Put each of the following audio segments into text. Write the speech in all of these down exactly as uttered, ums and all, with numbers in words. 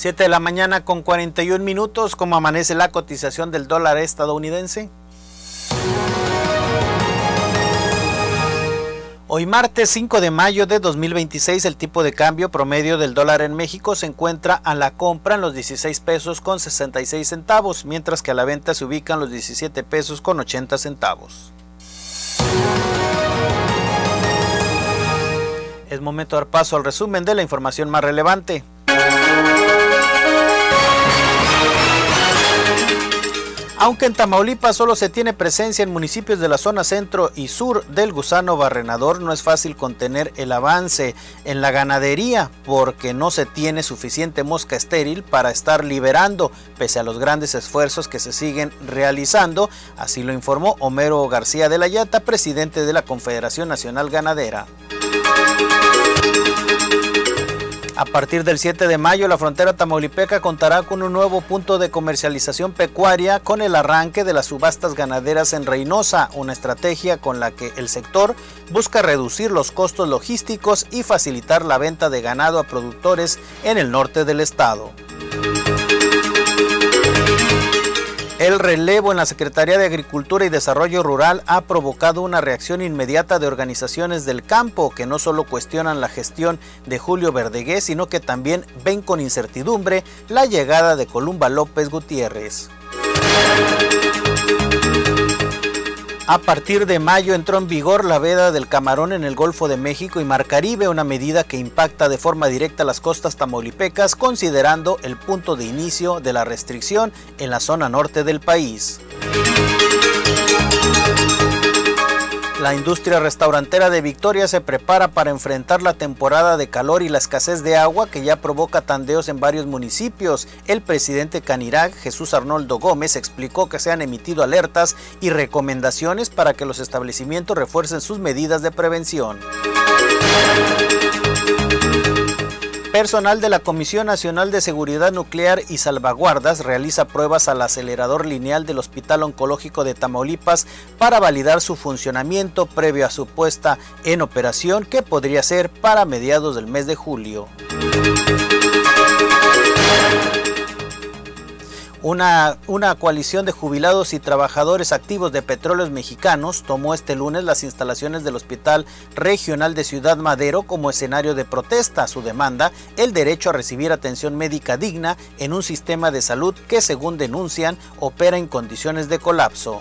siete de la mañana con cuarenta y un minutos. ¿Cómo amanece la cotización del dólar estadounidense? Hoy martes cinco de mayo de dos mil veintiséis, el tipo de cambio promedio del dólar en México se encuentra a la compra en los dieciséis pesos con sesenta y seis centavos, mientras que a la venta se ubican los diecisiete pesos con ochenta centavos. Es momento de dar paso al resumen de la información más relevante. Aunque en Tamaulipas solo se tiene presencia en municipios de la zona centro y sur del gusano barrenador, no es fácil contener el avance en la ganadería porque no se tiene suficiente mosca estéril para estar liberando, pese a los grandes esfuerzos que se siguen realizando. Así lo informó Homero García de la Llata, presidente de la Confederación Nacional Ganadera. A partir del siete de mayo, la frontera tamaulipeca contará con un nuevo punto de comercialización pecuaria con el arranque de las subastas ganaderas en Reynosa, una estrategia con la que el sector busca reducir los costos logísticos y facilitar la venta de ganado a productores en el norte del estado. El relevo en la Secretaría de Agricultura y Desarrollo Rural ha provocado una reacción inmediata de organizaciones del campo que no solo cuestionan la gestión de Julio Verdeguer, sino que también ven con incertidumbre la llegada de Columba López Gutiérrez. A partir de mayo entró en vigor la veda del camarón en el Golfo de México y Mar Caribe, una medida que impacta de forma directa las costas tamaulipecas, considerando el punto de inicio de la restricción en la zona norte del país. La industria restaurantera de Victoria se prepara para enfrentar la temporada de calor y la escasez de agua que ya provoca tandeos en varios municipios. El presidente Canirac, Jesús Arnoldo Gómez, explicó que se han emitido alertas y recomendaciones para que los establecimientos refuercen sus medidas de prevención. Personal de la Comisión Nacional de Seguridad Nuclear y Salvaguardas realiza pruebas al acelerador lineal del Hospital Oncológico de Tamaulipas para validar su funcionamiento previo a su puesta en operación, que podría ser para mediados del mes de julio. Una, una coalición de jubilados y trabajadores activos de Petróleos Mexicanos tomó este lunes las instalaciones del Hospital Regional de Ciudad Madero como escenario de protesta a su demanda, el derecho a recibir atención médica digna en un sistema de salud que, según denuncian, opera en condiciones de colapso.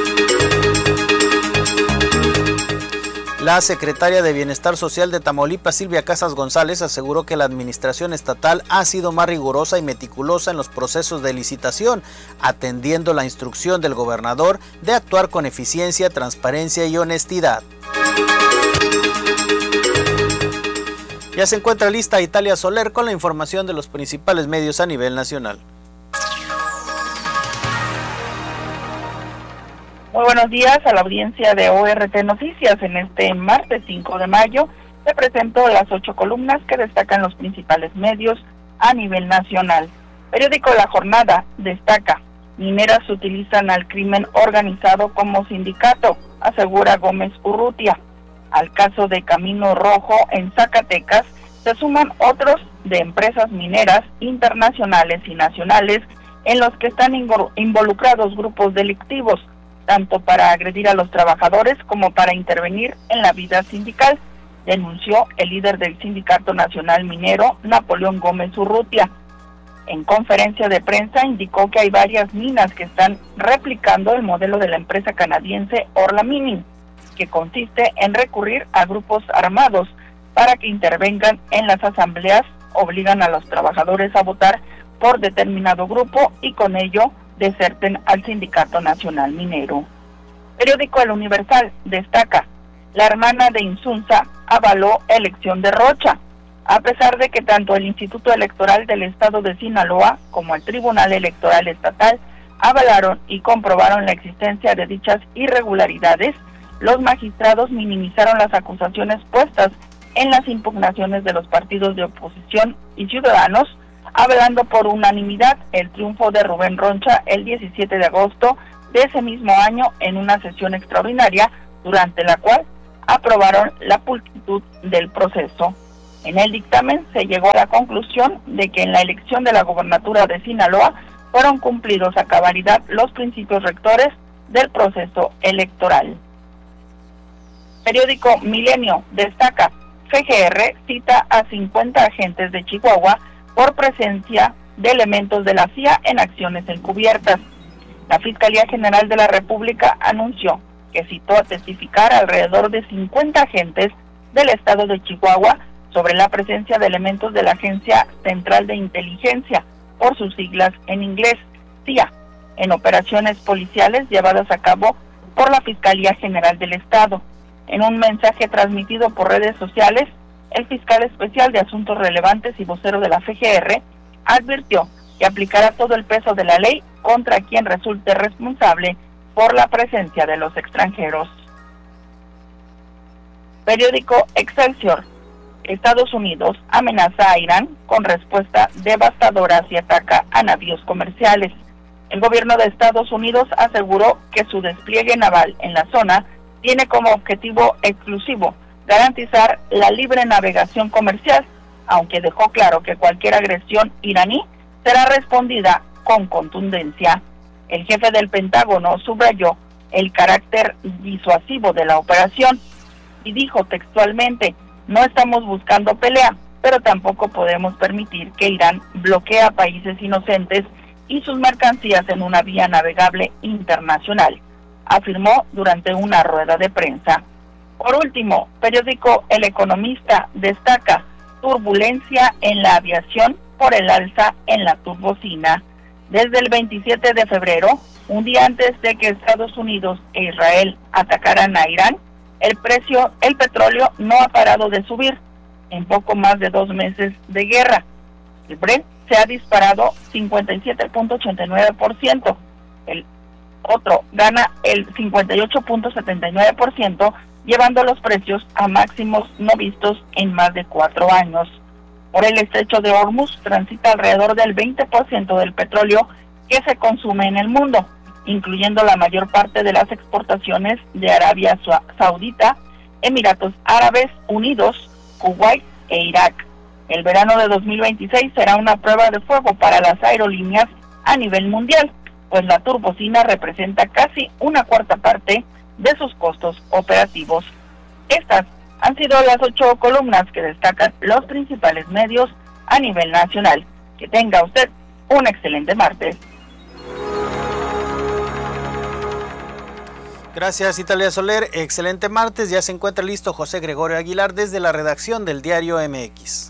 La secretaria de Bienestar Social de Tamaulipas, Silvia Casas González, aseguró que la administración estatal ha sido más rigurosa y meticulosa en los procesos de licitación, atendiendo la instrucción del gobernador de actuar con eficiencia, transparencia y honestidad. Ya se encuentra lista Italia Soler con la información de los principales medios a nivel nacional. Muy buenos días a la audiencia de O R T Noticias. En este martes cinco de mayo se presentó las ocho columnas que destacan los principales medios a nivel nacional. Periódico La Jornada destaca: mineras utilizan al crimen organizado como sindicato, asegura Gómez Urrutia. Al caso de Camino Rojo en Zacatecas se suman otros de empresas mineras internacionales y nacionales en los que están involucrados grupos delictivos, tanto para agredir a los trabajadores como para intervenir en la vida sindical, denunció el líder del Sindicato Nacional Minero, Napoleón Gómez Urrutia. En conferencia de prensa indicó que hay varias minas que están replicando el modelo de la empresa canadiense Orla Mining, que consiste en recurrir a grupos armados para que intervengan en las asambleas, obligan a los trabajadores a votar por determinado grupo y con ello deserten al Sindicato Nacional Minero. Periódico El Universal destaca: la hermana de Insunza avaló elección de Rocha, a pesar de que tanto el Instituto Electoral del Estado de Sinaloa como el Tribunal Electoral Estatal avalaron y comprobaron la existencia de dichas irregularidades. Los magistrados minimizaron las acusaciones puestas en las impugnaciones de los partidos de oposición y ciudadanos, avalando por unanimidad el triunfo de Rubén Roncha el diecisiete de agosto de ese mismo año en una sesión extraordinaria, durante la cual aprobaron la pulcritud del proceso. En el dictamen se llegó a la conclusión de que en la elección de la gobernatura de Sinaloa fueron cumplidos a cabalidad los principios rectores del proceso electoral. Periódico Milenio destaca, F G R cita a cincuenta agentes de Chihuahua por presencia de elementos de la C I A en acciones encubiertas. La Fiscalía General de la República anunció que citó a testificar alrededor de cincuenta agentes del estado de Chihuahua sobre la presencia de elementos de la Agencia Central de Inteligencia, por sus siglas en inglés, C I A, en operaciones policiales llevadas a cabo por la Fiscalía General del Estado. En un mensaje transmitido por redes sociales, el fiscal especial de Asuntos Relevantes y vocero de la F G R advirtió que aplicará todo el peso de la ley contra quien resulte responsable por la presencia de los extranjeros. Periódico Excelsior. Estados Unidos amenaza a Irán con respuesta devastadora si ataca a navíos comerciales. El gobierno de Estados Unidos aseguró que su despliegue naval en la zona tiene como objetivo exclusivo garantizar la libre navegación comercial, aunque dejó claro que cualquier agresión iraní será respondida con contundencia. El jefe del Pentágono subrayó el carácter disuasivo de la operación y dijo textualmente, no estamos buscando pelea, pero tampoco podemos permitir que Irán bloquee a países inocentes y sus mercancías en una vía navegable internacional, afirmó durante una rueda de prensa. Por último, periódico El Economista destaca turbulencia en la aviación por el alza en la turbocina. Desde el veintisiete de febrero, un día antes de que Estados Unidos e Israel atacaran a Irán, el precio, el petróleo no ha parado de subir en poco más de dos meses de guerra. El Brent se ha disparado cincuenta y siete punto ochenta y nueve por ciento. El otro gana el cincuenta y ocho punto setenta y nueve por ciento, llevando los precios a máximos no vistos en más de cuatro años. Por el estrecho de Hormuz transita alrededor del veinte por ciento del petróleo que se consume en el mundo, incluyendo la mayor parte de las exportaciones de Arabia Saudita, Emiratos Árabes Unidos, Kuwait e Irak. El verano de dos mil veintiséis será una prueba de fuego para las aerolíneas a nivel mundial, pues la turbocina representa casi una cuarta parte de sus costos operativos. Estas han sido las ocho columnas que destacan los principales medios a nivel nacional. Que tenga usted un excelente martes. Gracias, Italia Soler. Excelente martes. Ya se encuentra listo José Gregorio Aguilar desde la redacción del Diario M X.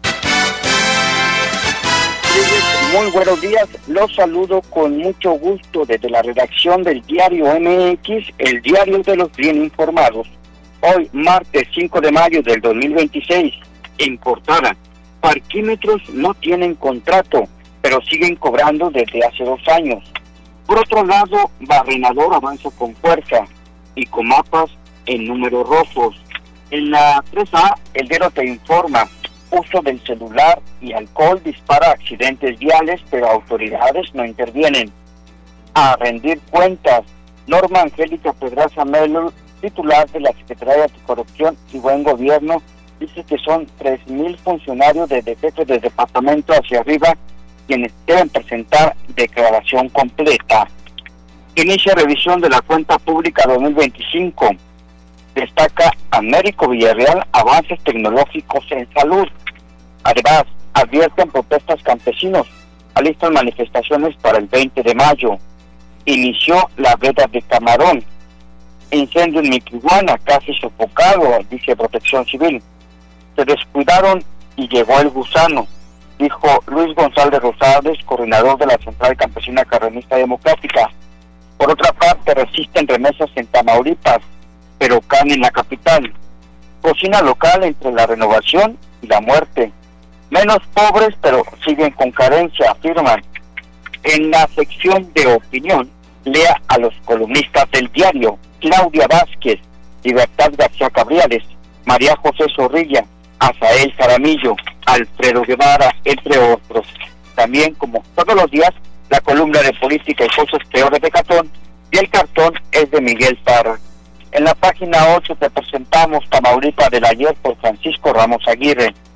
Muy buenos días, los saludo con mucho gusto desde la redacción del Diario M X, el diario de los bien informados. Hoy, martes cinco de mayo del dos mil veintiséis, en portada, parquímetros no tienen contrato, pero siguen cobrando desde hace dos años. Por otro lado, Barrenador avanza con fuerza y con mapas en números rojos. En la tres A, el diario te informa, uso del celular y alcohol dispara accidentes viales, pero autoridades no intervienen. A rendir cuentas, Norma Angélica Pedraza Melo, titular de la Secretaría de Anticorrupción y Buen Gobierno, dice que son tres mil funcionarios desde jefes de departamento hacia arriba quienes deben presentar declaración completa. Inicia revisión de la cuenta pública dos mil veinticinco. Destaca Américo Villarreal avances tecnológicos en salud. Además, advierten protestas campesinos, alistan manifestaciones para el veinte de mayo. Inició la veda de Camarón. Incendio en Miquihuana, casi sofocado, dice Protección Civil. Se descuidaron y llegó el gusano, dijo Luis González Rosales, coordinador de la Central Campesina Carranista Democrática. Por otra parte, resisten remesas en Tamaulipas, pero caen en la capital. Cocina local entre la renovación y la muerte. Menos pobres, pero siguen con carencia, afirman. En la sección de opinión, lea a los columnistas del diario: Claudia Vázquez, Libertad García Cabriales, María José Zorrilla, Azael Jaramillo, Alfredo Guevara, entre otros. También, como todos los días, la columna de política y cosas peores de Catón, y el cartón es de Miguel Parra. En la página ocho te presentamos Tamaulipas del ayer por Francisco Ramos Aguirre.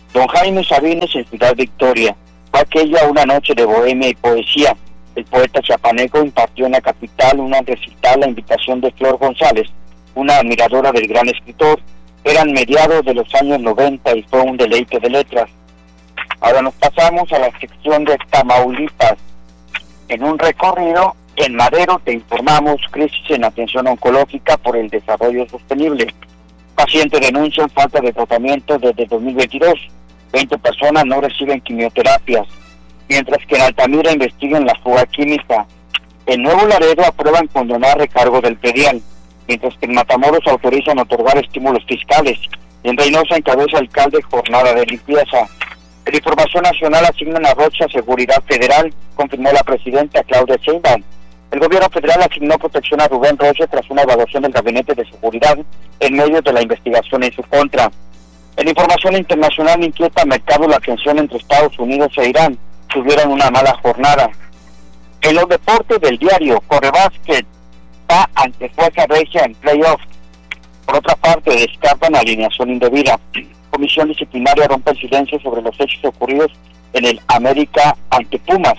Don Jaime Sabines en Ciudad Victoria. Fue aquella una noche de bohemia y poesía. El poeta chiapaneco impartió en la capital una recital a invitación de Flor González, una admiradora del gran escritor. Eran mediados de los años noventa y fue un deleite de letras. Ahora nos pasamos a la sección de Tamaulipas. En un recorrido en Madero te informamos crisis en atención oncológica por el desarrollo sostenible. Pacientes denuncian falta de tratamiento desde dos mil veintidós. veinte personas no reciben quimioterapias. Mientras que en Altamira investigan la fuga química. En Nuevo Laredo aprueban condonar recargo del predial. Mientras que en Matamoros autorizan otorgar estímulos fiscales. En Reynosa encabeza alcalde jornada de limpieza. En Información Nacional asignan a Rocha Seguridad Federal, confirmó la presidenta Claudia Sheinbaum. El gobierno federal asignó protección a Rubén Rocha tras una evaluación del Gabinete de Seguridad en medio de la investigación en su contra. En Información Internacional inquieta mercado la tensión entre Estados Unidos e Irán. Tuvieron una mala jornada. En los deportes del diario, Correbásquet va ante Fuerza Regia en playoff. Por otra parte, descartan alineación indebida. Comisión disciplinaria rompe el silencio sobre los hechos ocurridos en el América ante Pumas.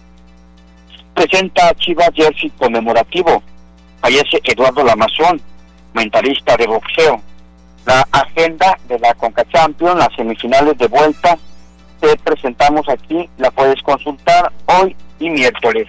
Presenta a Chivas jersey conmemorativo. Fallece Eduardo Lamazón, mentalista de boxeo. La agenda de la Conca Champions, las semifinales de vuelta, te presentamos aquí, la puedes consultar hoy y miércoles.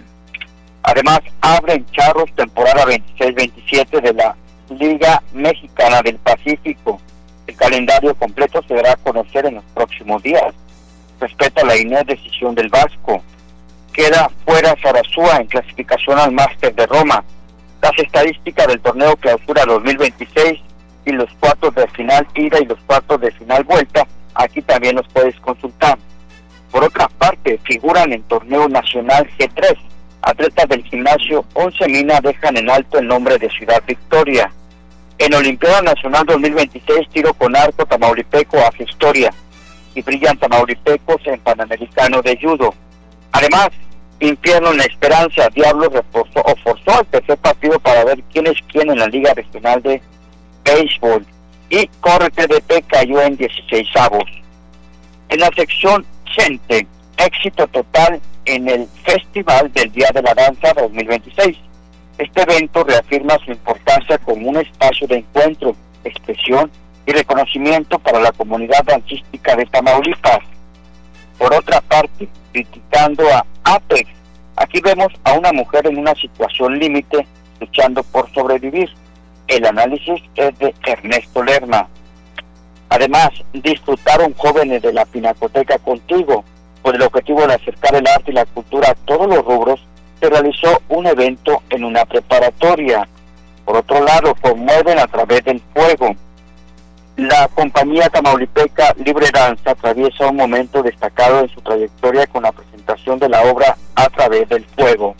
Además, abren Charros temporada veintiséis veintisiete de la Liga Mexicana del Pacífico. El calendario completo se dará a conocer en los próximos días. Respecto a la I N E decisión del Vasco. Queda fuera Sarasúa en clasificación al Máster de Roma. Las estadísticas del torneo Clausura dos mil veintiséis y los cuartos de final ida y los cuartos de final vuelta, aquí también los puedes consultar. Por otra parte, figuran en torneo nacional G tres. Atletas del gimnasio Once Mina dejan en alto el nombre de Ciudad Victoria. En Olimpiada Nacional dos mil veintiséis, tiro con arco tamaulipeco hace historia. Y brillan tamaulipecos en Panamericano de Judo. Además, Infierno en la Esperanza, Diablo reforzó o forzó el tercer partido para ver quién es quién en la Liga Regional de Béisbol. Y Corre T D P cayó en dieciseisavos. En la sección Gente, éxito total en el Festival del Día de la Danza dos mil veintiséis. Este evento reafirma su importancia como un espacio de encuentro, expresión y reconocimiento para la comunidad dancística de Tamaulipas. Por otra parte, criticando a Apex, aquí vemos a una mujer en una situación límite luchando por sobrevivir. El análisis es de Ernesto Lerma. Además, disfrutaron jóvenes de la Pinacoteca Contigo. Con el objetivo de acercar el arte y la cultura a todos los rubros, se realizó un evento en una preparatoria. Por otro lado, conmueven a través del fuego. La compañía tamaulipeca Libre Danza atraviesa un momento destacado en su trayectoria con la presentación de la obra A Través del Fuego.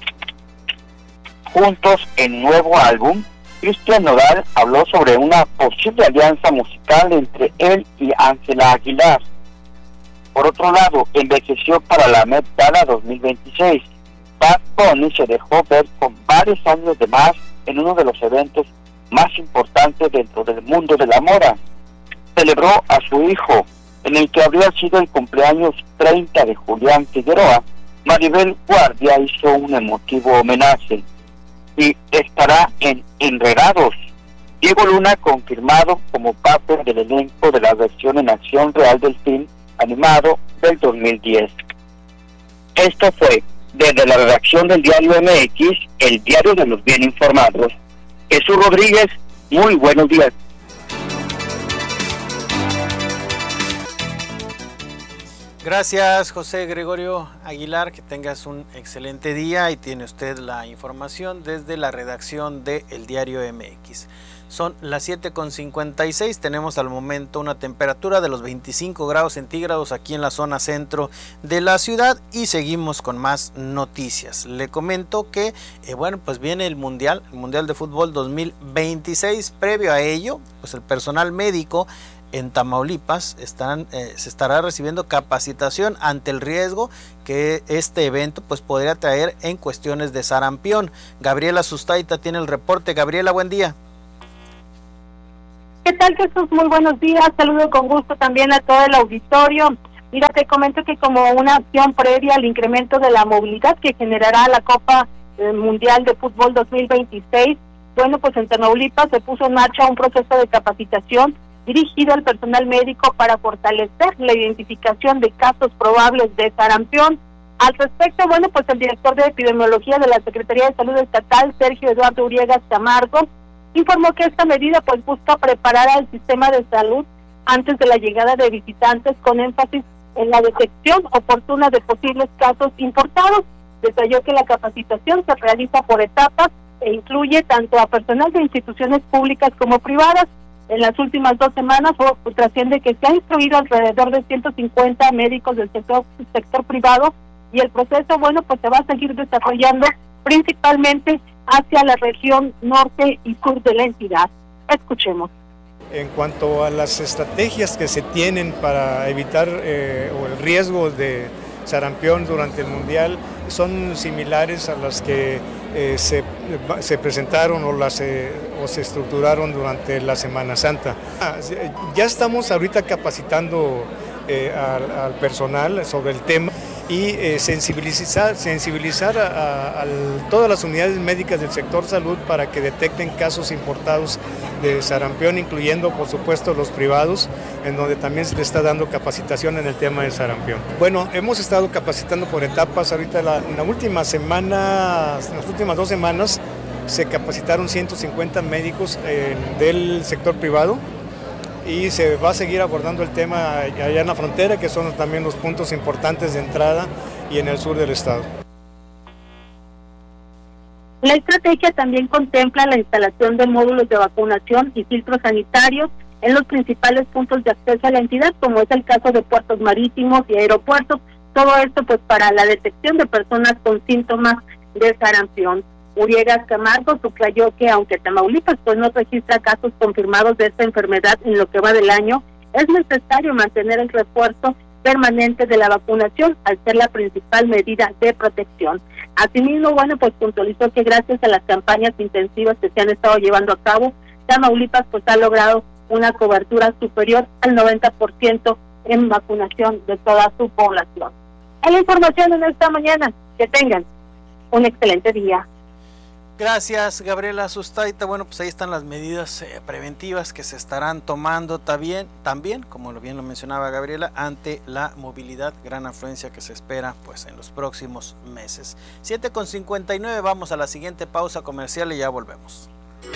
Juntos en nuevo álbum, Cristian Nodal habló sobre una posible alianza musical entre él y Ángela Aguilar. Por otro lado, envejeció para la Met Gala dos mil veintiséis. Bad Bunny se dejó ver con varios años de más en uno de los eventos más importantes dentro del mundo de la moda. Celebró a su hijo, en el que habría sido el cumpleaños treinta de Julián Figueroa. Maribel Guardia hizo un emotivo homenaje y estará en Enredados. Diego Luna confirmado como parte del elenco de la versión en acción real del film animado del dos mil diez. Esto fue desde la redacción del Diario M X, el diario de los bien informados. Jesús Rodríguez, muy buenos días. Gracias, José Gregorio Aguilar, que tengas un excelente día y tiene usted la información desde la redacción de El Diario M X. Son las siete con cincuenta y seis, tenemos al momento una temperatura de los veinticinco grados centígrados aquí en la zona centro de la ciudad y seguimos con más noticias. Le comento que, eh, bueno, pues viene el Mundial, el Mundial de Fútbol dos mil veintiséis. Previo a ello, pues el personal médico en Tamaulipas están, eh, se estará recibiendo capacitación ante el riesgo que este evento pues podría traer en cuestiones de sarampión. Gabriela Sustaita tiene el reporte. Gabriela, buen día. ¿Qué tal, Jesús? Muy buenos días. Saludo con gusto también a todo el auditorio. Mira, te comento que como una acción previa al incremento de la movilidad que generará la Copa Mundial de Fútbol dos mil veintiséis, bueno, pues en Tamaulipas se puso en marcha un proceso de capacitación dirigido al personal médico para fortalecer la identificación de casos probables de sarampión. Al respecto, bueno, pues el director de epidemiología de la Secretaría de Salud Estatal, Sergio Eduardo Uriegas Camargo, informó que esta medida pues busca preparar al sistema de salud antes de la llegada de visitantes, con énfasis en la detección oportuna de posibles casos importados. Detalló que la capacitación se realiza por etapas e incluye tanto a personal de instituciones públicas como privadas. En las últimas dos semanas pues, trasciende que se ha instruido alrededor de ciento cincuenta médicos del sector, sector privado, y el proceso, bueno, pues se va a seguir desarrollando principalmente hacia la región norte y sur de la entidad. Escuchemos. En cuanto a las estrategias que se tienen para evitar eh, o el riesgo de sarampión durante el Mundial, son similares a las que eh, se, se presentaron o, las, eh, o se estructuraron durante la Semana Santa. Ah, ya estamos ahorita capacitando eh, al, al personal sobre el tema y eh, sensibilizar, sensibilizar a, a, a todas las unidades médicas del sector salud para que detecten casos importados de sarampión, incluyendo por supuesto los privados, en donde también se le está dando capacitación en el tema del sarampión. Bueno, hemos estado capacitando por etapas. Ahorita la, en la última semana, en las últimas dos semanas se capacitaron ciento cincuenta médicos eh, del sector privado, y se va a seguir abordando el tema allá en la frontera, que son también los puntos importantes de entrada, y en el sur del estado. La estrategia también contempla la instalación de módulos de vacunación y filtros sanitarios en los principales puntos de acceso a la entidad, como es el caso de puertos marítimos y aeropuertos. Todo esto pues para la detección de personas con síntomas de sarampión. Uriegas Camargo subrayó que aunque Tamaulipas pues no registra casos confirmados de esta enfermedad en lo que va del año, es necesario mantener el refuerzo permanente de la vacunación al ser la principal medida de protección. Asimismo, bueno, pues puntualizó que gracias a las campañas intensivas que se han estado llevando a cabo, Tamaulipas pues ha logrado una cobertura superior al noventa por ciento en vacunación de toda su población. Es la información en esta mañana. Que tengan un excelente día. Gracias, Gabriela Sustaita. Bueno, pues ahí están las medidas eh, preventivas que se estarán tomando también, también, como bien lo mencionaba Gabriela, ante la movilidad, gran afluencia que se espera pues en los próximos meses. siete con cincuenta y nueve, vamos a la siguiente pausa comercial y ya volvemos.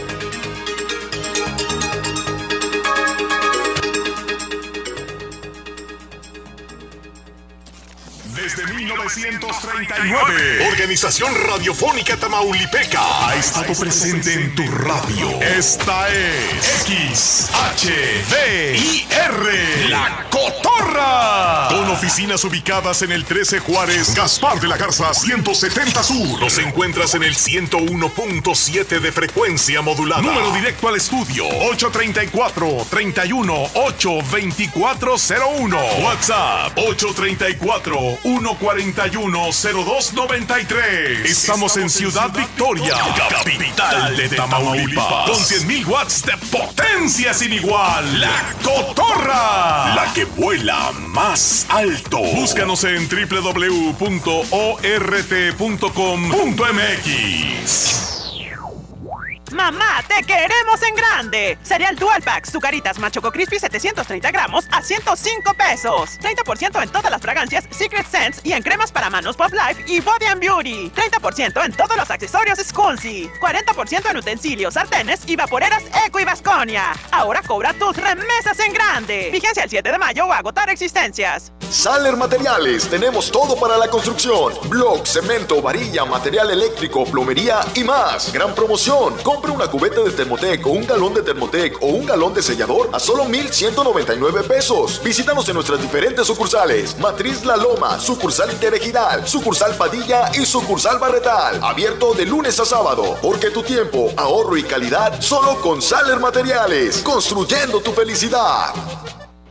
Desde mil novecientos treinta y nueve, Organización Radiofónica Tamaulipeca ha estado presente en tu radio. Esta es X H D I R, La Cotorra. Con oficinas ubicadas en el trece Juárez, Gaspar de la Garza ciento setenta Sur. Nos encuentras en el ciento uno punto siete de frecuencia modulada. Número directo al estudio ocho treinta y cuatro, treinta y uno, ocho veinticuatro cero uno. WhatsApp ocho treinta y cuatro, uno cuarenta y uno, cero dos noventa y tres. Estamos en Ciudad Victoria, capital de Tamaulipas, con cien mil watts de potencia sin igual. La Cotorra, la que vuela más alto. Búscanos en doble u doble u doble u punto o r t punto com punto m x. ¡Mamá, te queremos en grande! Cereal Dual Pack, Zucaritas Más Choco Crispy setecientos treinta gramos a ciento cinco pesos. treinta por ciento en todas las fragancias Secret Sense y en cremas para manos Pop Life y Body and Beauty. treinta por ciento en todos los accesorios Scunsi. cuarenta por ciento en utensilios, sartenes y vaporeras Eco y Vasconia. Ahora cobra tus remesas en grande. Vigencia el siete de mayo o agotar existencias. Saler Materiales, tenemos todo para la construcción: bloc, cemento, varilla, material eléctrico, plomería y más. Gran promoción: compre una cubeta de Thermotec o un galón de Thermotec o un galón de sellador a solo mil ciento noventa y nueve pesos. Visítanos en nuestras diferentes sucursales: Matriz La Loma, sucursal Interregional, sucursal Padilla y sucursal Barretal. Abierto de lunes a sábado, porque tu tiempo, ahorro y calidad solo con Saler Materiales. Construyendo tu felicidad.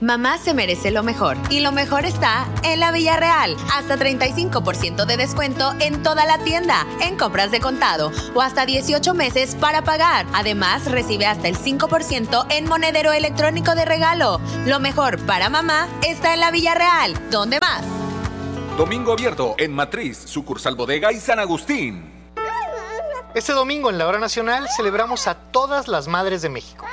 Mamá se merece lo mejor y lo mejor está en la Villarreal. Hasta treinta y cinco por ciento de descuento en toda la tienda, en compras de contado o hasta dieciocho meses para pagar. Además, recibe hasta el cinco por ciento en monedero electrónico de regalo. Lo mejor para mamá está en la Villarreal. ¿Dónde más? Domingo abierto en Matriz, sucursal Bodega y San Agustín. Este domingo en la Hora Nacional celebramos a todas las madres de México.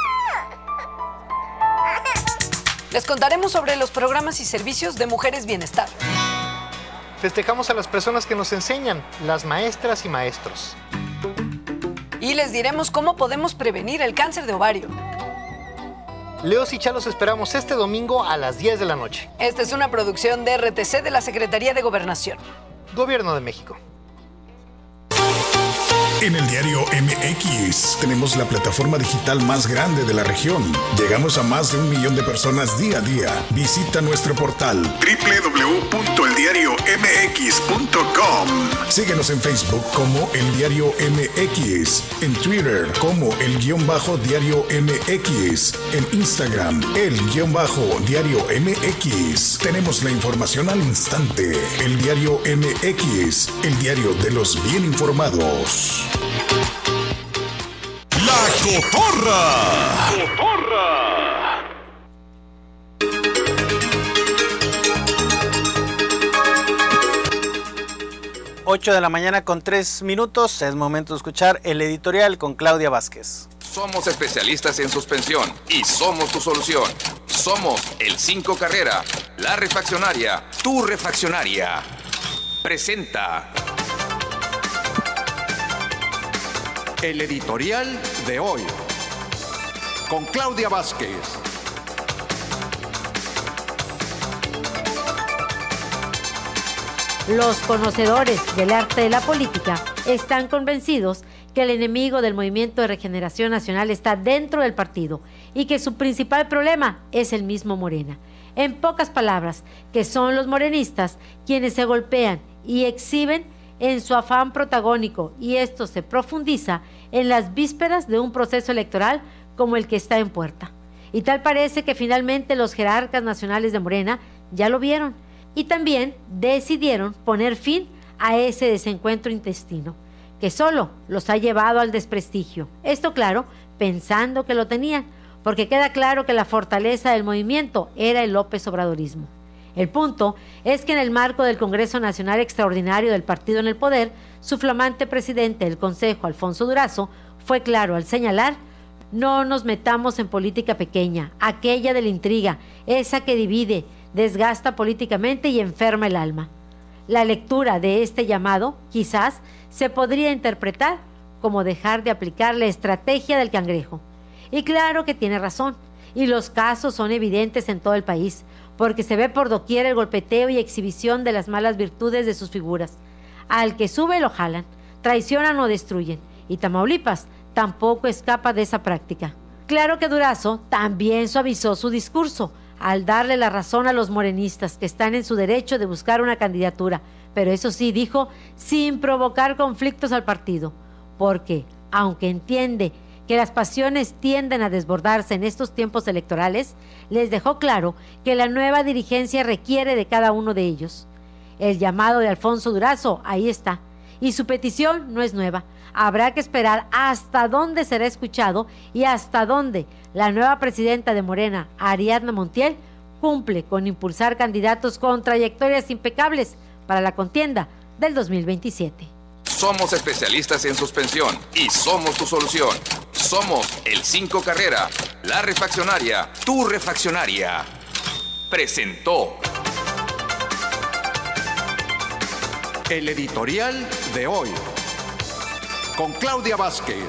Les contaremos sobre los programas y servicios de Mujeres Bienestar. Festejamos a las personas que nos enseñan, las maestras y maestros. Y les diremos cómo podemos prevenir el cáncer de ovario. Leos y Chalos esperamos este domingo a las diez de la noche. Esta es una producción de R T C de la Secretaría de Gobernación. Gobierno de México. En el diario M X tenemos la plataforma digital más grande de la región. Llegamos a más de un millón de personas día a día. Visita nuestro portal doble u doble u doble u punto el diario m x punto com. Síguenos en Facebook como El Diario M X, en Twitter como El Guión Bajo Diario M X, en Instagram El Guión Bajo Diario M X. Tenemos la información al instante. El Diario M X, el diario de los bien informados. La Cotorra. Cotorra. ocho de la mañana con tres minutos. Es momento de escuchar el editorial con Claudia Vázquez. Somos especialistas en suspensión y somos tu solución. Somos el cinco Carrera, la refaccionaria, tu refaccionaria. Presenta el editorial de hoy con Claudia Vázquez. Los conocedores del arte de la política están convencidos que el enemigo del Movimiento de Regeneración Nacional está dentro del partido y que su principal problema es el mismo Morena. En pocas palabras, que son los morenistas quienes se golpean y exhiben en su afán protagónico, y esto se profundiza en las vísperas de un proceso electoral como el que está en puerta. Y tal parece que finalmente los jerarcas nacionales de Morena ya lo vieron y también decidieron poner fin a ese desencuentro intestino, que solo los ha llevado al desprestigio. Esto, claro, pensando que lo tenían, porque queda claro que la fortaleza del movimiento era el López Obradorismo. El punto es que en el marco del Congreso Nacional Extraordinario del partido en el poder, su flamante presidente del Consejo, Alfonso Durazo, fue claro al señalar: no nos metamos en política pequeña, aquella de la intriga, esa que divide, desgasta políticamente y enferma el alma. La lectura de este llamado quizás se podría interpretar como dejar de aplicar la estrategia del cangrejo. Y claro que tiene razón, y los casos son evidentes en todo el país, porque se ve por doquier el golpeteo y exhibición de las malas virtudes de sus figuras. Al que sube lo jalan, traicionan o destruyen, y Tamaulipas tampoco escapa de esa práctica. Claro que Durazo también suavizó su discurso al darle la razón a los morenistas que están en su derecho de buscar una candidatura, pero eso sí, dijo, sin provocar conflictos al partido, porque, aunque entiende que las pasiones tienden a desbordarse en estos tiempos electorales, les dejó claro que la nueva dirigencia requiere de cada uno de ellos. El llamado de Alfonso Durazo ahí está, y su petición no es nueva. Habrá que esperar hasta dónde será escuchado y hasta dónde la nueva presidenta de Morena, Ariadna Montiel, cumple con impulsar candidatos con trayectorias impecables para la contienda del dos mil veintisiete. Somos especialistas en suspensión y somos tu solución. Somos el cinco Carrera, la refaccionaria, tu refaccionaria. Presentó el editorial de hoy con Claudia Vázquez.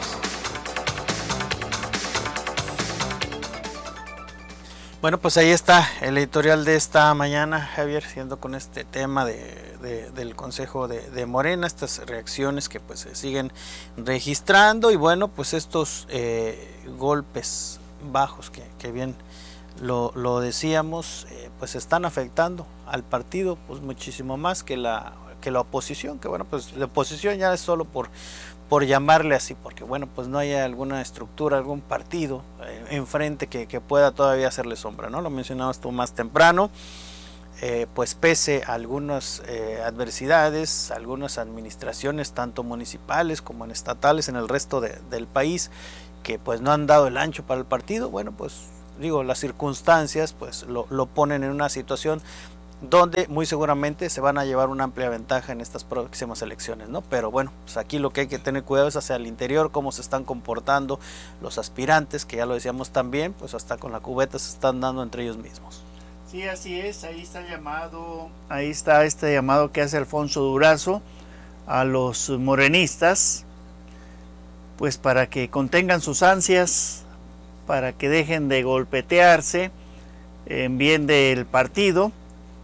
Bueno, pues ahí está el editorial de esta mañana, Javier, siendo con este tema de, de, del Consejo de, de Morena, estas reacciones que pues se siguen registrando y bueno, pues estos eh, golpes bajos que, que bien lo, lo decíamos, eh, pues están afectando al partido pues muchísimo más que la, que la oposición, que bueno, pues la oposición ya es solo por por llamarle así, porque bueno, pues no hay alguna estructura, algún partido eh, enfrente que, que pueda todavía hacerle sombra, ¿no? Lo mencionabas tú más temprano, eh, pues pese a algunas eh, adversidades, algunas administraciones, tanto municipales como en estatales en el resto de, del país, que pues no han dado el ancho para el partido, bueno, pues digo, las circunstancias pues lo, lo ponen en una situación donde muy seguramente se van a llevar una amplia ventaja en estas próximas elecciones, ¿no? Pero bueno, pues aquí lo que hay que tener cuidado es hacia el interior, cómo se están comportando los aspirantes, que ya lo decíamos también, pues hasta con la cubeta se están dando entre ellos mismos. Sí, así es, ahí está el llamado, ahí está este llamado que hace Alfonso Durazo a los morenistas, pues para que contengan sus ansias, para que dejen de golpetearse en bien del partido,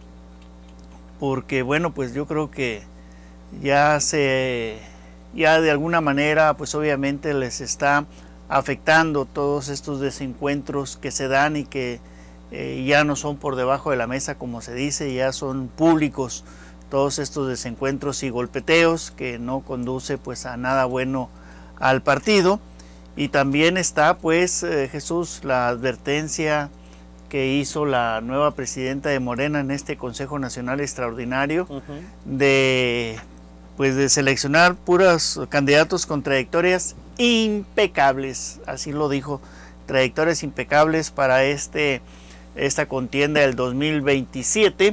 porque bueno, pues yo creo que ya se, ya de alguna manera, pues obviamente les está afectando todos estos desencuentros que se dan y que eh, ya no son por debajo de la mesa, como se dice, ya son públicos todos estos desencuentros y golpeteos que no conduce pues a nada bueno al partido. Y también está pues eh, Jesús, la advertencia que hizo la nueva presidenta de Morena en este Consejo Nacional Extraordinario, uh-huh. de pues de seleccionar puros candidatos con trayectorias impecables, así lo dijo, trayectorias impecables para este esta contienda del dos mil veintisiete.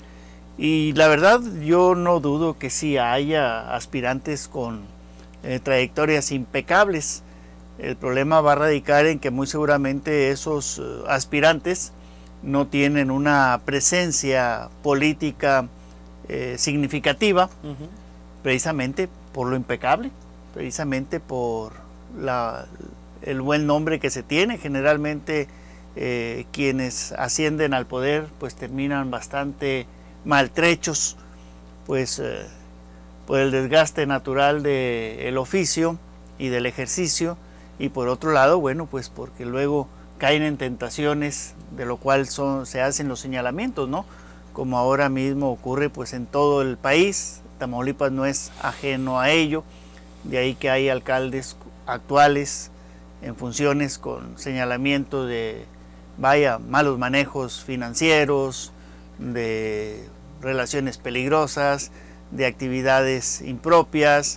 Y la verdad yo no dudo que sí haya aspirantes con eh, trayectorias impecables. El problema va a radicar en que muy seguramente esos uh, aspirantes no tienen una presencia política eh, significativa, uh-huh. precisamente por lo impecable, precisamente por la, el buen nombre que se tiene. Generalmente eh, quienes ascienden al poder pues terminan bastante maltrechos, pues eh, por el desgaste natural del oficio y del ejercicio. Y por otro lado, bueno, pues porque luego caen en tentaciones, de lo cual son, se hacen los señalamientos, ¿no? Como ahora mismo ocurre pues en todo el país. Tamaulipas no es ajeno a ello, de ahí que hay alcaldes actuales en funciones con señalamientos de, vaya, malos manejos financieros, de relaciones peligrosas, de actividades impropias,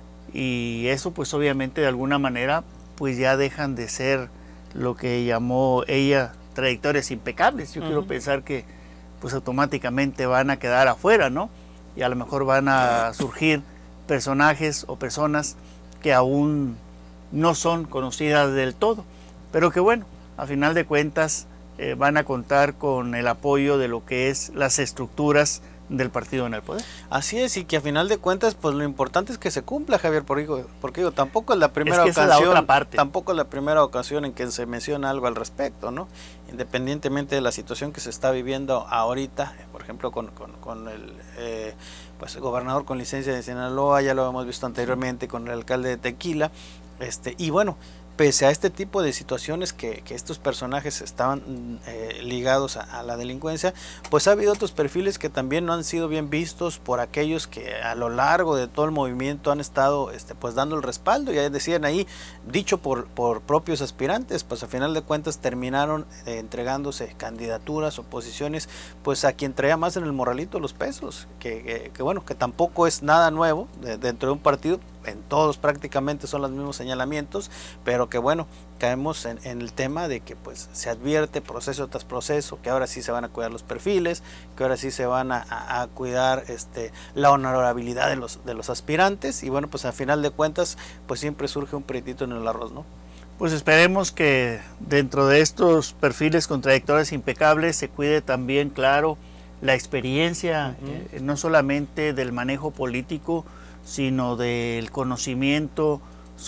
y eso pues obviamente de alguna manera pues ya dejan de ser lo que llamó ella trayectorias impecables. Yo uh-huh. quiero pensar que pues automáticamente van a quedar afuera, ¿no? Y a lo mejor van a surgir personajes o personas que aún no son conocidas del todo, pero que bueno, a final de cuentas eh, van a contar con el apoyo de lo que es las estructuras del partido en el poder. Así es, y que a final de cuentas pues lo importante es que se cumpla, Javier, porque, porque digo, tampoco es la primera es que ocasión, esa es la otra parte. tampoco es la primera ocasión en que se menciona algo al respecto, ¿no? Independientemente de la situación que se está viviendo ahorita, por ejemplo con, con, con el eh, pues el gobernador con licencia de Sinaloa, ya lo hemos visto anteriormente con el alcalde de Tequila, este y bueno, pese a este tipo de situaciones que, que estos personajes estaban eh, ligados a, a la delincuencia, pues ha habido otros perfiles que también no han sido bien vistos por aquellos que a lo largo de todo el movimiento han estado este, pues dando el respaldo. Ya decían ahí, dicho por, por propios aspirantes, pues a final de cuentas terminaron eh, entregándose candidaturas o posiciones pues a quien traía más en el morralito los pesos, que, que, que bueno, que tampoco es nada nuevo de, dentro de un partido. En todos prácticamente son los mismos señalamientos, pero que bueno, caemos en, en el tema de que pues se advierte proceso tras proceso, que ahora sí se van a cuidar los perfiles, que ahora sí se van a, a, a cuidar este, la honorabilidad de los, de los aspirantes, y bueno, pues al final de cuentas, pues siempre surge un prietito en el arroz, ¿no? Pues esperemos que dentro de estos perfiles con trayectorias impecables se cuide también, claro, la experiencia, uh-huh. eh, no solamente del manejo político, sino del conocimiento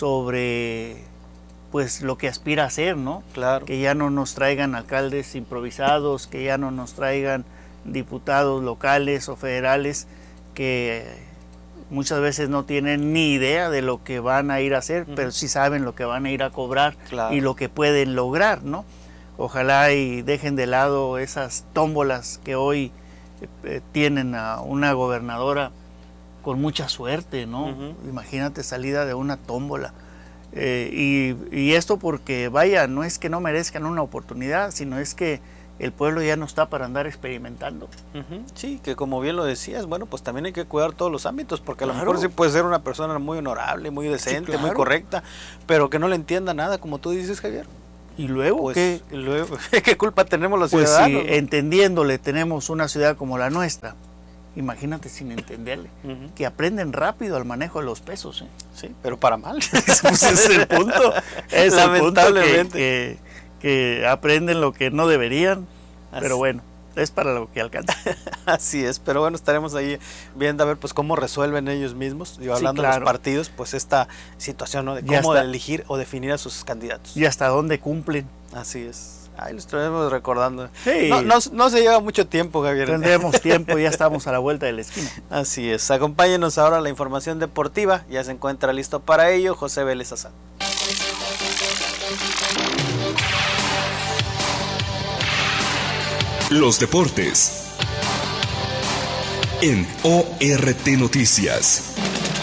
sobre pues lo que aspira a ser, ¿no? Claro. Que ya no nos traigan alcaldes improvisados, que ya no nos traigan diputados locales o federales que muchas veces no tienen ni idea de lo que van a ir a hacer, uh-huh. pero sí saben lo que van a ir a cobrar, claro. y lo que pueden lograr, ¿no? Ojalá y dejen de lado esas tómbolas que hoy eh, tienen a una gobernadora con mucha suerte, ¿no? Uh-huh. Imagínate, salida de una tómbola. Eh, y, y esto porque, vaya, no es que no merezcan una oportunidad, sino es que el pueblo ya no está para andar experimentando. Uh-huh. Sí, que como bien lo decías, bueno, pues también hay que cuidar todos los ámbitos, porque a lo claro. mejor sí puede ser una persona muy honorable, muy decente, sí, claro. muy correcta, pero que no le entienda nada, como tú dices, Javier. ¿Y luego pues, qué? Luego, ¿qué culpa tenemos los pues ciudadanos? Si ¿no? entendiéndole tenemos una ciudad como la nuestra, imagínate sin entenderle, uh-huh. que aprenden rápido al manejo de los pesos. ¿eh? Sí, pero para mal. Pues ese es el punto. Es el punto que, que, que aprenden lo que no deberían, Así. Pero bueno, es para lo que alcanza. Así es, pero bueno, estaremos ahí viendo a ver pues cómo resuelven ellos mismos, y hablando sí, claro. de los partidos, pues esta situación, ¿no? De cómo elegir o definir a sus candidatos. Y hasta dónde cumplen. Así es. Ahí lo estaremos recordando. Sí. No, no, no se lleva mucho tiempo, Javier. Tendremos tiempo, ya estamos a la vuelta de la esquina. Así es. Acompáñenos ahora a la información deportiva. Ya se encuentra listo para ello José Vélez Azad. Los deportes en O R T Noticias.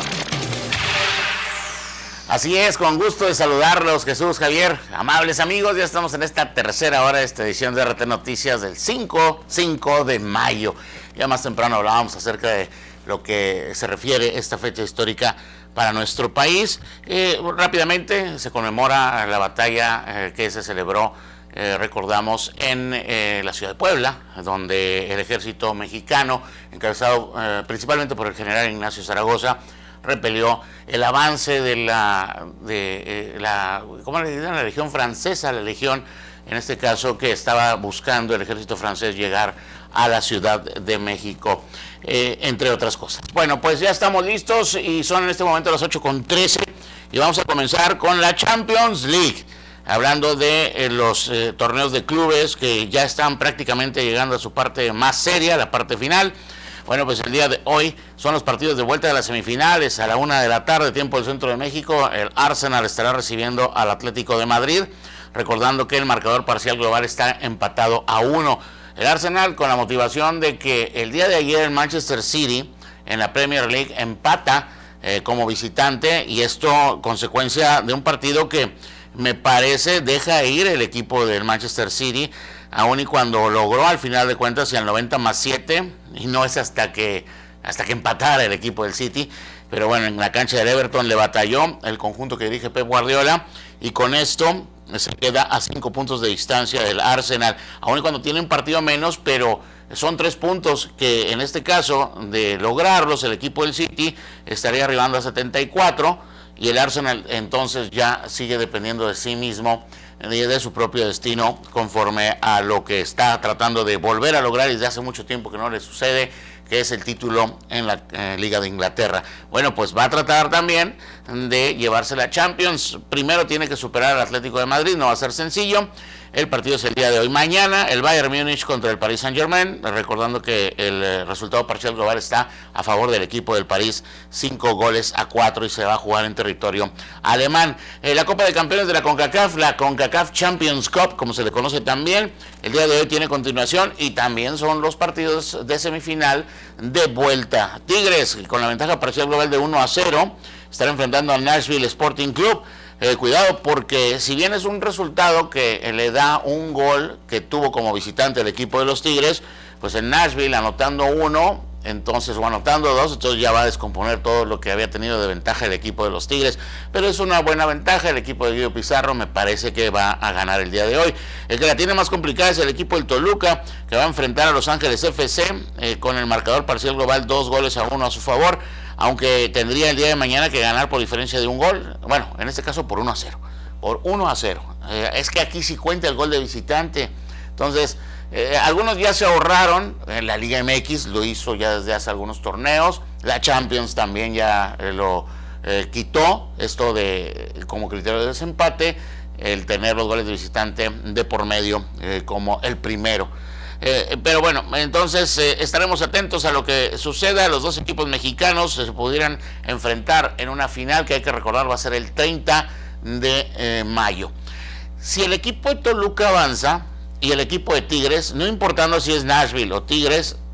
Así es, con gusto de saludarlos, Jesús, Javier, amables amigos, ya estamos en esta tercera hora de esta edición de O R T Noticias del cinco de mayo. Ya más temprano hablábamos acerca de lo que se refiere a esta fecha histórica para nuestro país. Eh, rápidamente se conmemora la batalla eh, que se celebró, eh, recordamos, en eh, la ciudad de Puebla, donde el ejército mexicano, encabezado eh, principalmente por el general Ignacio Zaragoza, repelió el avance de la, de, eh, la, ¿cómo le dicen? La legión francesa, la legión, en este caso, que estaba buscando el ejército francés llegar a la Ciudad de México, eh, entre otras cosas. Bueno, pues ya estamos listos y son en este momento las ocho con trece y vamos a comenzar con la Champions League, hablando de eh, los eh, torneos de clubes que ya están prácticamente llegando a su parte más seria, la parte final. Bueno, pues el día de hoy son los partidos de vuelta de las semifinales. A la una de la tarde, tiempo del centro de México, el Arsenal estará recibiendo al Atlético de Madrid, recordando que el marcador parcial global está empatado a uno. El Arsenal, con la motivación de que el día de ayer el Manchester City en la Premier League empata eh, como visitante, y esto consecuencia de un partido que me parece deja ir el equipo del Manchester City, aun y cuando logró al final de cuentas y al noventa más siete, y no es hasta que hasta que empatara el equipo del City, pero bueno, en la cancha del Everton le batalló el conjunto que dirige Pep Guardiola, y con esto se queda a cinco puntos de distancia del Arsenal, aun y cuando tiene un partido menos, pero son tres puntos que en este caso, de lograrlos, el equipo del City estaría arribando a setenta y cuatro, y el Arsenal entonces ya sigue dependiendo de sí mismo, de, de su propio destino, conforme a lo que está tratando de volver a lograr y desde hace mucho tiempo que no le sucede, que es el título en la eh, Liga de Inglaterra. Bueno, pues va a tratar también de llevarse la Champions. Primero tiene que superar al Atlético de Madrid, no va a ser sencillo. El partido es el día de hoy. Mañana el Bayern Múnich contra el Paris Saint-Germain, recordando que el eh, resultado parcial global está a favor del equipo del París, cinco goles a cuatro, y se va a jugar en territorio alemán. Eh, la Copa de Campeones de la CONCACAF, la CONCACAF Champions Cup, como se le conoce también, el día de hoy tiene continuación, y también son los partidos de semifinal de vuelta. Tigres, con la ventaja parcial global de uno a cero, estará enfrentando al Nashville Sporting Club. Eh, cuidado, porque si bien es un resultado que eh, le da un gol que tuvo como visitante el equipo de los Tigres, pues en Nashville anotando uno, entonces, o anotando dos, entonces ya va a descomponer todo lo que había tenido de ventaja el equipo de los Tigres, pero es una buena ventaja. El equipo de Guido Pizarro me parece que va a ganar el día de hoy. El que la tiene más complicada es el equipo del Toluca, que va a enfrentar a Los Ángeles F C, eh, con el marcador parcial global dos goles a uno a su favor, aunque tendría el día de mañana que ganar por diferencia de un gol, bueno, en este caso por uno a cero, por uno a cero, eh, es que aquí sí cuenta el gol de visitante. Entonces, eh, algunos ya se ahorraron, en la Liga M X lo hizo ya desde hace algunos torneos, la Champions también ya eh, lo eh, quitó, esto de como criterio de desempate, el tener los goles de visitante de por medio eh, como el primero. Eh, pero bueno, entonces eh, estaremos atentos a lo que suceda. Los dos equipos mexicanos se pudieran enfrentar en una final que, hay que recordar, va a ser el treinta de eh, mayo. Si el equipo de Toluca avanza y el equipo de Tigres, no importando si es Nashville o Tigres,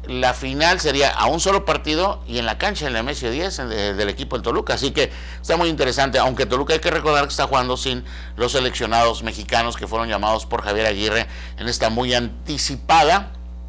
la final sería a un solo partido y en la cancha en la M S diez de, del equipo del Toluca, así que está muy interesante, aunque Toluca hay que recordar que está jugando sin los seleccionados mexicanos que fueron llamados por Javier Aguirre en esta muy anticipada,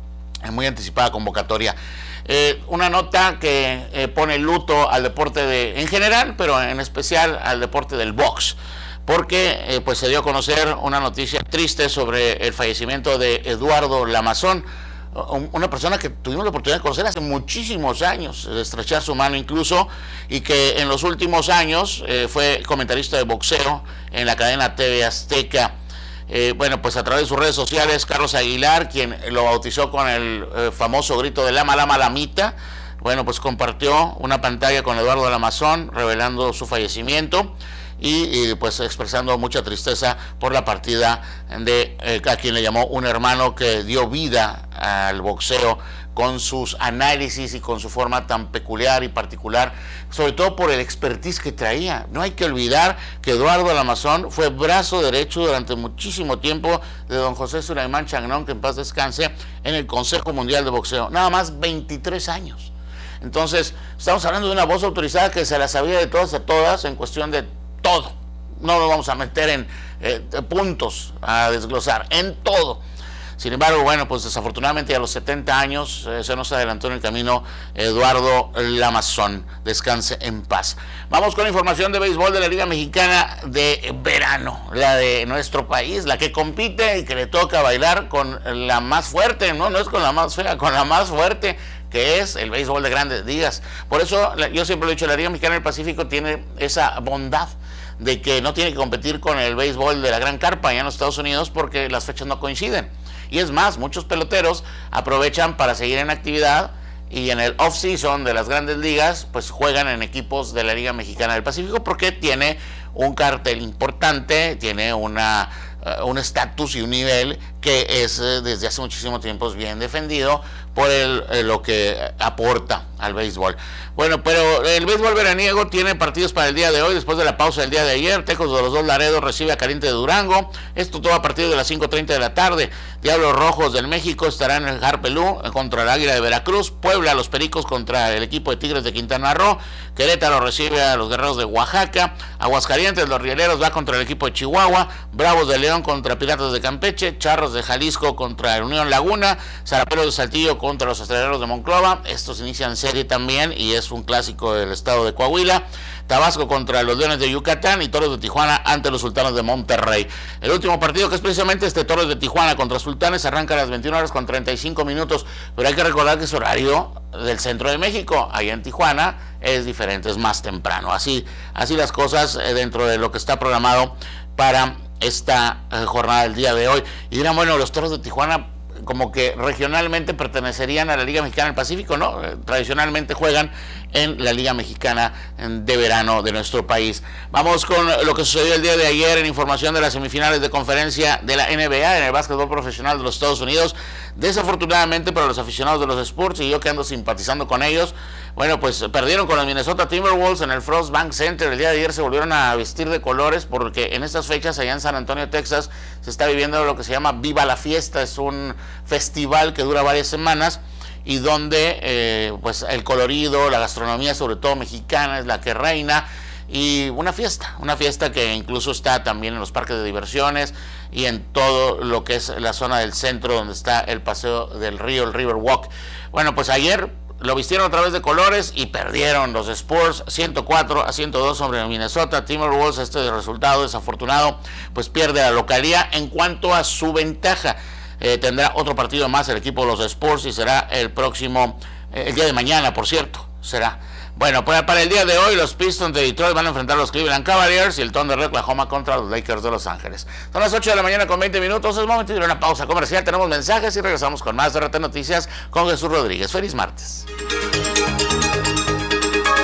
muy anticipada convocatoria. Eh, una nota que eh, pone luto al deporte de, en general, pero en especial al deporte del box, porque eh, pues se dio a conocer una noticia triste sobre el fallecimiento de Eduardo Lamazón, una persona que tuvimos la oportunidad de conocer hace muchísimos años, de estrechar su mano incluso, y que en los últimos años eh, fue comentarista de boxeo en la cadena T V Azteca. Eh, bueno, pues a través de sus redes sociales, Carlos Aguilar, quien lo bautizó con el eh, famoso grito de Lama, Lama, Lamita, bueno, pues compartió una pantalla con Eduardo Lamazón revelando su fallecimiento y, y pues expresando mucha tristeza por la partida de eh, a quien le llamó un hermano que dio vida al boxeo con sus análisis y con su forma tan peculiar y particular, sobre todo por el expertise que traía. No hay que olvidar que Eduardo Lamazón fue brazo derecho durante muchísimo tiempo de don José Sulaimán Chagnón, que en paz descanse, en el Consejo Mundial de Boxeo, nada más veintitrés años. Entonces, estamos hablando de una voz autorizada que se la sabía de todas a todas en cuestión de todo. No nos vamos a meter en eh, puntos a desglosar, en todo. Sin embargo, bueno, pues desafortunadamente a los setenta años eh, se nos adelantó en el camino Eduardo Lamazón. Descanse en paz. Vamos con información de béisbol de la Liga Mexicana de verano, la de nuestro país, la que compite y que le toca bailar con la más fuerte, no, no es con la más fea, con la más fuerte, que es el béisbol de grandes ligas. Por eso yo siempre lo he dicho, la Liga Mexicana del Pacífico tiene esa bondad de que no tiene que competir con el béisbol de la Gran Carpa allá en los Estados Unidos porque las fechas no coinciden. Y es más, muchos peloteros aprovechan para seguir en actividad y en el off-season de las grandes ligas, pues juegan en equipos de la Liga Mexicana del Pacífico porque tiene un cartel importante, tiene una uh, un estatus y un nivel que es uh, desde hace muchísimo tiempo bien defendido por el, eh, lo que aporta al béisbol. Bueno, pero el béisbol veraniego tiene partidos para el día de hoy, después de la pausa del día de ayer. Tecos de los Dos Laredos recibe a Caliente de Durango, esto todo a partir de las cinco treinta de la tarde. Diablos Rojos del México estarán en el Harpelú contra el Águila de Veracruz. Puebla, los Pericos contra el equipo de Tigres de Quintana Roo. Querétaro recibe a los Guerreros de Oaxaca. Aguascalientes, los Rieleros va contra el equipo de Chihuahua. Bravos de León contra Piratas de Campeche. Charros de Jalisco contra el Unión Laguna. Zaraperos de Saltillo contra los Astraleros de Monclova. Estos inician serie también y es un clásico del estado de Coahuila. Tabasco contra los Leones de Yucatán y Toros de Tijuana ante los Sultanes de Monterrey. El último partido, que es precisamente este Toros de Tijuana contra Sultanes, arranca a las veintiuna horas con treinta y cinco minutos, pero hay que recordar que es horario del centro de México. Allá en Tijuana es diferente, es más temprano. Así, así las cosas eh, dentro de lo que está programado para esta eh, jornada del día de hoy. Y dirán, bueno, los Toros de Tijuana como que regionalmente pertenecerían a la Liga Mexicana del Pacífico, ¿no? Tradicionalmente juegan en la Liga Mexicana de verano de nuestro país. Vamos con lo que sucedió el día de ayer en información de las semifinales de conferencia de la N B A en el básquetbol profesional de los Estados Unidos. Desafortunadamente para los aficionados de los Spurs, y yo que ando simpatizando con ellos, bueno, pues perdieron con los Minnesota Timberwolves en el Frost Bank Center. El día de ayer se volvieron a vestir de colores porque en estas fechas allá en San Antonio, Texas, se está viviendo lo que se llama Viva la Fiesta. Es un festival que dura varias semanas y donde eh, pues el colorido, la gastronomía sobre todo mexicana es la que reina, y una fiesta, una fiesta que incluso está también en los parques de diversiones y en todo lo que es la zona del centro donde está el paseo del río, el River Walk. Bueno, pues ayer lo vistieron a través de colores y perdieron los Spurs ciento cuatro a ciento dos sobre Minnesota Timberwolves. Este resultado desafortunado pues pierde la localía. En cuanto a su ventaja, eh, tendrá otro partido más el equipo de los Spurs y será el próximo, eh, el día de mañana, por cierto, será. Bueno, para, para el día de hoy los Pistons de Detroit van a enfrentar a los Cleveland Cavaliers y el Thunder de Oklahoma contra los Lakers de Los Ángeles. Son las ocho de la mañana con veinte minutos, es momento de una pausa comercial, tenemos mensajes y regresamos con más de R T Noticias con Jesús Rodríguez. Feliz martes.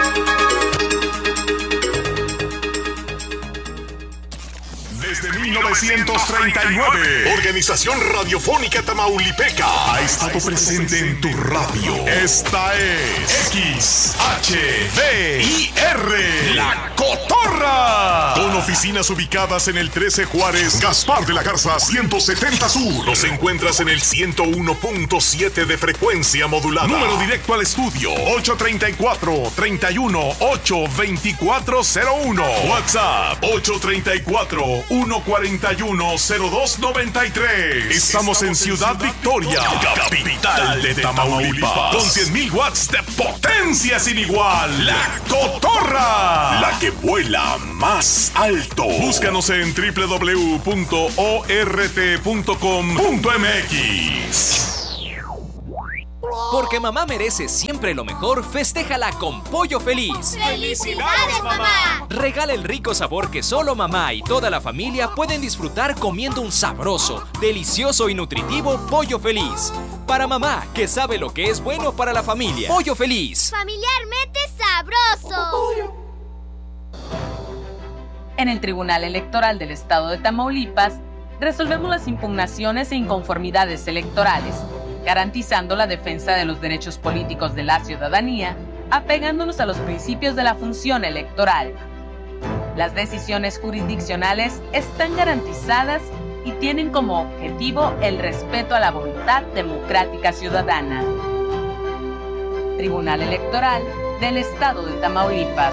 Desde mil novecientos novecientos treinta y nueve. Organización Radiofónica Tamaulipeca ha estado presente en tu radio. Esta es X H V I R, La Cotorra. Con oficinas ubicadas en el trece Juárez, Gaspar de la Garza ciento setenta Sur. Nos encuentras en el ciento uno punto siete de frecuencia modulada. Número directo al estudio ocho treinta y cuatro, treinta y uno, ocho veinticuatro cero uno. WhatsApp ocho treinta y cuatro, uno cuarenta y uno, cero dos noventa y tres. Estamos en Ciudad Victoria, capital de Tamaulipas, con cien mil watts de potencia sin igual. La Cotorra, la que vuela más alto. Búscanos en doble u doble u doble u punto o r t punto com punto m x. Porque mamá merece siempre lo mejor, festéjala con Pollo Feliz. ¡Felicidades, mamá! Regala el rico sabor que solo mamá y toda la familia pueden disfrutar comiendo un sabroso, delicioso y nutritivo Pollo Feliz. Para mamá, que sabe lo que es bueno para la familia. Pollo Feliz. Familiarmente sabroso. En el Tribunal Electoral del Estado de Tamaulipas, resolvemos las impugnaciones e inconformidades electorales, garantizando la defensa de los derechos políticos de la ciudadanía, apegándonos a los principios de la función electoral. Las decisiones jurisdiccionales están garantizadas y tienen como objetivo el respeto a la voluntad democrática ciudadana. Tribunal Electoral del Estado de Tamaulipas.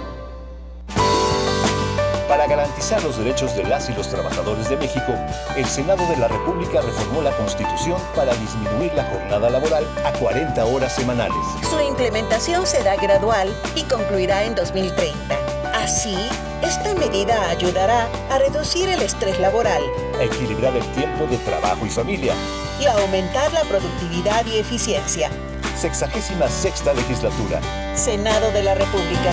Para garantizar los derechos de las y los trabajadores de México, el Senado de la República reformó la Constitución para disminuir la jornada laboral a cuarenta horas semanales. Su implementación será gradual y concluirá en dos mil treinta. Así, esta medida ayudará a reducir el estrés laboral, a equilibrar el tiempo de trabajo y familia y a aumentar la productividad y eficiencia. Sexagésima sexta legislatura. Senado de la República.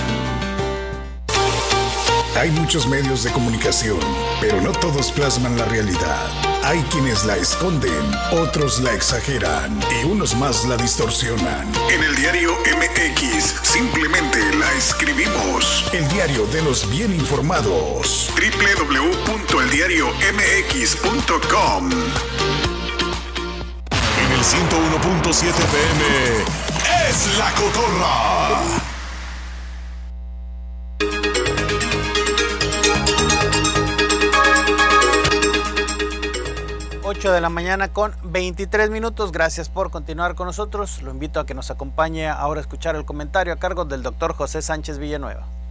Hay muchos medios de comunicación, pero no todos plasman la realidad. Hay quienes la esconden, otros la exageran y unos más la distorsionan. En el diario M X simplemente la escribimos. El diario de los bien informados. doble u doble u doble u punto el diario m x punto com. En el ciento uno punto siete F M es La Cotorra. ocho de la mañana con veintitrés minutos. Gracias por continuar con nosotros. Lo invito a que nos acompañe ahora a escuchar el comentario a cargo del doctor José Sánchez Villanueva.